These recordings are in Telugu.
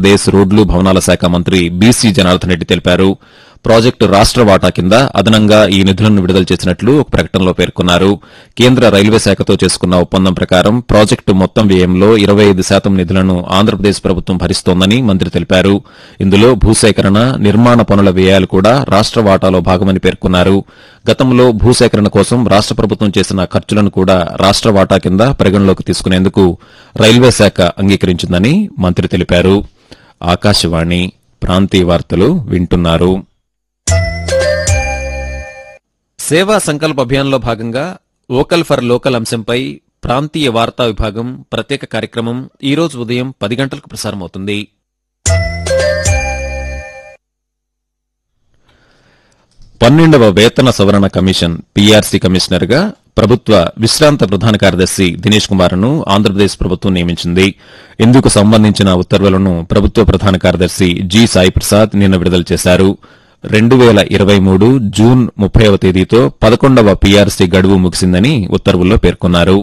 ఆంధ్రప్రదేశ్ రోడ్లు భవనాల శాఖ మంత్రి బీసీ జనార్దన్ రెడ్డి తెలిపారు. ప్రాజెక్టు రాష్ట వాటా కింద అదనంగా ఈ నిధులను విడుదల చేసినట్లు ఒక ప్రకటనలో పేర్కొన్నారు. కేంద్ర రైల్వే శాఖతో చేసుకున్న ఒప్పందం ప్రకారం ప్రాజెక్టు మొత్తం వ్యయంలో 25% నిధులను ఆంధ్రప్రదేశ్ ప్రభుత్వం భరిస్తోందని మంత్రి తెలిపారు. ఇందులో భూసేకరణ, నిర్మాణ పనుల వ్యయాలు కూడా రాష్ట వాటాలో భాగమని పేర్కొన్నారు. గతంలో భూసేకరణ కోసం రాష్ట ప్రభుత్వం చేసిన ఖర్చులను కూడా రాష్ట వాటా కింద పరిగణలోకి తీసుకునేందుకు రైల్వే శాఖ అంగీకరించిందని మంత్రి తెలిపారు. ఆకాశవాణి ప్రాంతీయ వార్తలు వింటున్నారు. సేవా సంకల్ప్ అభియాన్లో భాగంగా వోకల్ ఫర్ లోకల్ అంశంపై ప్రాంతీయ వార్తా విభాగం ప్రత్యేక కార్యక్రమం ఈ రోజు ఉదయం 10 గంటలకు ప్రసారమవుతుంది. 12వ వేతన సవరణ కమిషన్ పీఆర్సీ కమిషనర్గా ప్రభుత్వ విశ్రాంత ప్రధాన కార్యదర్శి దినేష్ కుమార్ను ఆంధ్రప్రదేశ్ ప్రభుత్వం నియమించింది. ఇందుకు సంబంధించిన ఉత్తర్వులను ప్రభుత్వ ప్రధాన కార్యదర్శి జి సాయి ప్రసాద్ నిన్న విడుదల చేశారు. 2023 జూన్ 30వ తేదీతో 11వ పీఆర్సీ గడువు ముగిసిందని ఉత్తర్వుల్లో పేర్కొన్నారు.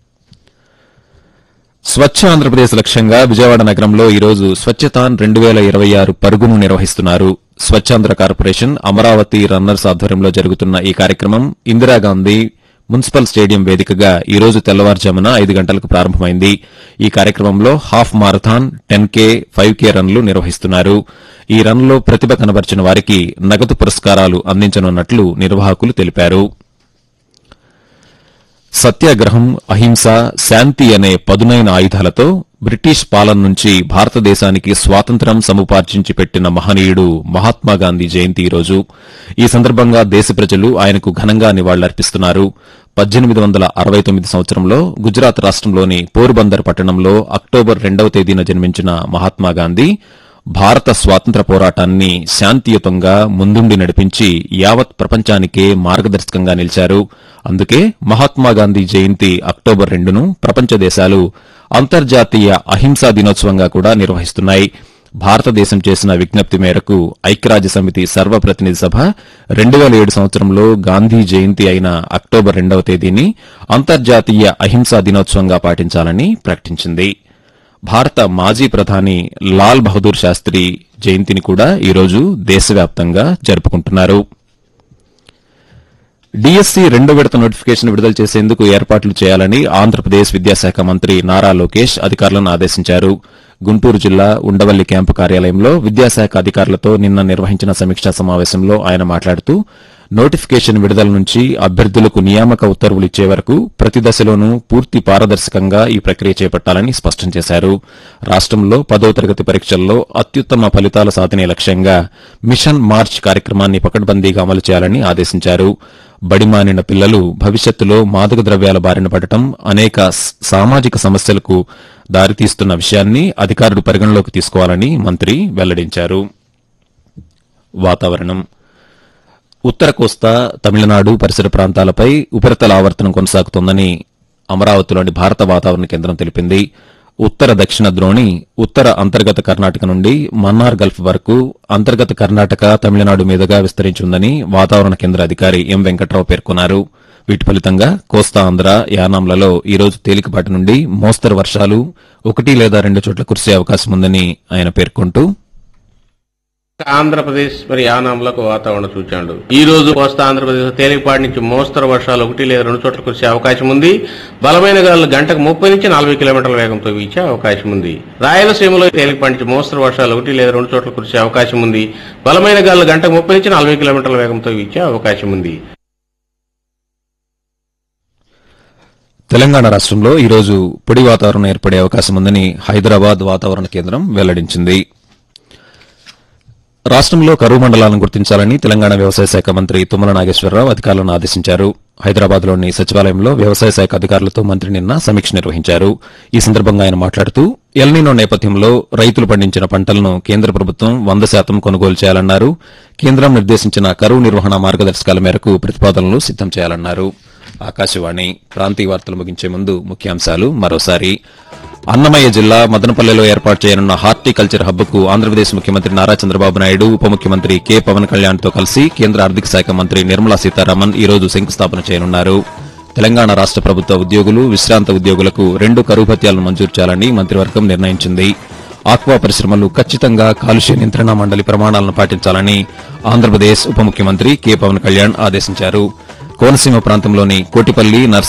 స్వచ్ఛ ఆంధ్రప్రదేశ్ లక్ష్యంగా విజయవాడ నగరంలో ఈరోజు స్వచ్ఛతాన్ 2026 పరుగును నిర్వహిస్తున్నారు. స్వచ్ఛాంధ్ర కార్పొరేషన్ అమరావతి రన్నర్స్ ఆధ్వర్యంలో జరుగుతున్న ఈ కార్యక్రమం ఇందిరాగాంధీ మున్సిపల్ స్టేడియం వేదికగా ఈ రోజు తెల్లవారుజామున 5 గంటలకు ప్రారంభమైంది. ఈ కార్యక్రమంలో హాఫ్ మారథాన్, 10K, 5K రన్లు నిర్వహిస్తున్నారు. ఈ రన్లో ప్రతిభ కనబర్చిన వారికి నగదు పురస్కారాలు అందించనున్నట్లు నిర్వాహకులు తెలిపారు. సత్యాగ్రహం, అహింస, శాంతి అనే పదునైన ఆయుధాలతో బ్రిటిష్ పాలన నుంచి భారతదేశానికి స్వాతంత్ర్యం సముపార్జించి పెట్టిన మహనీయుడు మహాత్మాగాంధీ జయంతి ఈరోజు. ఈ సందర్భంగా దేశ ప్రజలు ఆయనకు ఘనంగా నివాళులర్పిస్తున్నారు. 1869 సంవత్సరంలో గుజరాత్ రాష్ట్రంలోని పోర్బందర్ పట్టణంలో అక్టోబర్ 2వ తేదీన జన్మించిన మహాత్మాగాంధీ భారత స్వాతంత్ర్య పోరాటాన్ని శాంతియుతంగా ముందుండి నడిపించి యావత్ ప్రపంచానికే మార్గదర్శకంగా నిలిచారు. అందుకే మహాత్మాగాంధీ జయంతి అక్టోబర్ 2ను ప్రపంచ దేశాలు అంతర్జాతీయ అహింసా దినోత్సవంగా కూడా నిర్వహిస్తున్నాయి. భారతదేశం చేసిన విజ్ఞప్తి మేరకు ఐక్యరాజ్యసమితి సర్వప్రతినిధి సభ 2007 సంవత్సరంలో గాంధీ జయంతి అయిన అక్టోబర్ 2వ తేదీని అంతర్జాతీయ అహింసా దినోత్సవంగా పాటించాలని ప్రకటించింది. భారత మాజీ ప్రధాని లాల్ బహదూర్ శాస్త్రి జయంతిని కూడా ఈరోజు దేశవ్యాప్తంగా జరుపుకుంటున్నారు. డీఎస్సీ 2వ విడత నోటిఫికేషన్ విడుదల చేసేందుకు ఏర్పాట్లు చేయాలని ఆంధ్రప్రదేశ్ విద్యాశాఖ మంత్రి నారా లోకేష్ అధికారులను ఆదేశించారు. గుంటూరు జిల్లా ఉండవల్లి క్యాంపు కార్యాలయంలో విద్యాశాఖ అధికారులతో నిన్న నిర్వహించిన సమీక్షా సమావేశంలో ఆయన మాట్లాడుతూ నోటిఫికేషన్ విడుదల నుంచి అభ్యర్థులకు నియామక ఉత్తర్వులు ఇచ్చే వరకు ప్రతి దశలోనూ పూర్తి పారదర్శకంగా ఈ ప్రక్రియ చేపట్టాలని స్పష్టం చేశారు. రాష్టంలో 10వ తరగతి పరీక్షల్లో అత్యుత్తమ ఫలితాల సాధనే లక్ష్యంగా మిషన్ మార్చ్ కార్యక్రమాన్ని పకడ్బందీగా అమలు చేయాలని ఆదేశించారు. బడిమానిన పిల్లలు భవిష్యత్తులో మాదక ద్రవ్యాల బారిన పడటం అనేక సామాజిక సమస్యలకు దారితీస్తున్న విషయాన్ని అధికారులు పరిగణలోకి తీసుకోవాలని మంత్రి వెల్లడించారు. వాతావరణం. ఉత్తర కోస్తా, తమిళనాడు పరిసర ప్రాంతాలపై ఉపరితల ఆవర్తనం కొనసాగుతోందని అమరావతిలోని భారత వాతావరణ కేంద్రం తెలిపింది. ఉత్తర దక్షిణ ద్రోణి ఉత్తర అంతర్గత కర్ణాటక నుండి మన్నార్ గల్ఫ్ వరకు అంతర్గత కర్ణాటక, తమిళనాడు మీదుగా విస్తరించిందని వాతావరణ కేంద్ర అధికారి ఎం వెంకట్రావు పేర్కొన్నారు. వీటి ఫలితంగా కోస్తా ఆంధ్ర, యానాంలలో ఈరోజు తేలికపాటి నుండి మోస్తరు వర్షాలు 1 లేదా 2 చోట్ల కురిసే అవకాశం ఉందని ఆయన పేర్కొంటూ ఆంధ్రప్రదేశ్ మరి యానాంలకు వాతావరణ సూచనలు. ఈ రోజు కోస్తా ఆంధ్రప్రదేశ్ తేలికపాటి నుంచి మోస్తరు వర్షాలు 1 లేదా 2 చోట్ల కురిసే అవకాశం ఉంది. బలమైన గాలులు గంటకు 30 నుంచి 40 కిలోమీటర్ల వేగంతో వీచే అవకాశం ఉంది. రాయలసీమలో తేలికపాటి నుంచి మోస్తరు వర్షాలు 1 లేదా 2 చోట్ల కురిసే అవకాశం ఉంది. బలమైన గాలులు గంటకు 30 నుంచి 40 కిలోమీటర్ల వేగంతో వీచే అవకాశం ఉంది. తెలంగాణ రాష్టంలో ఈరోజు పొడి వాతావరణం ఏర్పడే అవకాశం ఉందని హైదరాబాద్ వాతావరణ కేంద్రం వెల్లడించింది. రాష్టంలో కరువు మండలాలను గుర్తించాలని తెలంగాణ వ్యవసాయ శాఖ మంత్రి తుమ్మల నాగేశ్వరరావు అధికారులను ఆదేశించారు. హైదరాబాద్లోని సచివాలయంలో వ్యవసాయ శాఖ అధికారులతో మంత్రి నిన్న సమీక్ష నిర్వహించారు. ఈ సందర్భంగా ఆయన మాట్లాడుతూ ఎల్నినో నేపథ్యంలో రైతులు పండించిన పంటలను కేంద్ర ప్రభుత్వం 100% కొనుగోలు చేయాలన్నారు. కేంద్రం నిర్దేశించిన కరువు నిర్వహణ మార్గదర్శకాల మేరకు ప్రతిపాదనలు సిద్దం చేయాలన్నారు. ఆకాశవాణి ప్రాంతీయ వార్తలు ముగించే ముందు ముఖ్యాంశాలు మరోసారి. అన్నమయ్య జిల్లా మదనపల్లెలో ఏర్పాటు చేయనున్న హార్టికల్చర్ హబ్కు ఆంధ్రప్రదేశ్ ముఖ్యమంత్రి నారా చంద్రబాబు నాయుడు, ఉప ముఖ్యమంత్రి కె పవన్ కళ్యాణ్తో కలిసి కేంద్ర ఆర్థిక శాఖ మంత్రి నిర్మలా సీతారామన్ ఈ రోజు శంకుస్థాపన చేయనున్నారు. తెలంగాణ రాష్ట ప్రభుత్వ ఉద్యోగులు, విశ్రాంత ఉద్యోగులకు 2 కరువు భత్యాలను మంజూరు చేయాలని మంత్రివర్గం నిర్ణయించింది. ఆక్వా పరిశ్రమలు ఖచ్చితంగా కాలుష్య నియంత్రణ మండలి ప్రమాణాలను పాటించాలని ఆంధ్రప్రదేశ్ ఉప ముఖ్యమంత్రి కె పవన్ కళ్యాణ్ ఆదేశించారు. కోనసీమ ప్రాంతంలోని కోటిపల్లి,